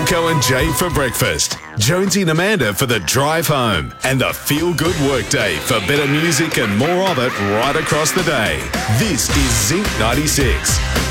Rico and Jay for breakfast, Jonesy and Amanda for the drive home, and the feel-good workday for better music and more of it right across the day. This is Zinc 96.